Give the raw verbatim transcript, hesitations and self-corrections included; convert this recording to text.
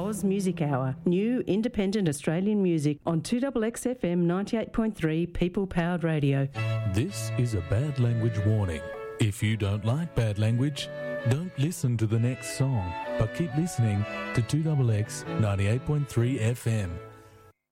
Oz Music Hour, new independent Australian music on two X X F M ninety-eight point three People Powered Radio. This is a bad language warning. If you don't like bad language, don't listen to the next song, but keep listening to two X X ninety-eight point three F M.